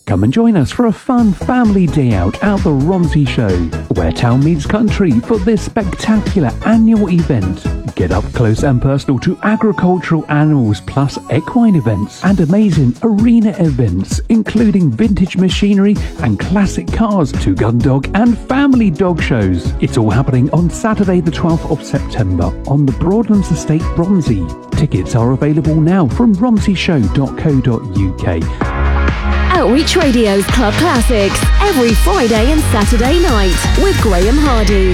Come and join us for a fun family day out at the Romsey Show, where town meets country for this spectacular annual event. Get up close and personal to agricultural animals plus equine events and amazing arena events, including vintage machinery and classic cars, two-gun dog and family dog shows. It's all happening on Saturday the 12th of September on the Broadlands Estate, Romsey. Tickets are available now from romseyshow.co.uk. Outreach Radio's Club Classics every Friday and Saturday night with Graham Hardy.